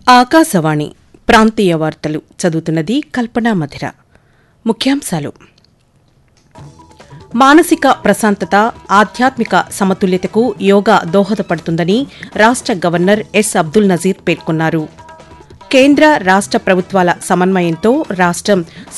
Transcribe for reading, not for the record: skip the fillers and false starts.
ఆకాశవాణి ప్రాంతీయ వార్తలు చదువుతున్నది కల్పనా మధిర. ముఖ్యాంశాలు: మానసిక ప్రశాంతత, ఆధ్యాత్మిక సమతుల్యతకు యోగా దోహదపడుతుందని రాష్ట గవర్నర్ ఎస్ అబ్దుల్ నజీర్ పేర్కొన్నారు. కేంద్ర రాష్ట ప్రభుత్వాల సమన్వయంతో రాష్టం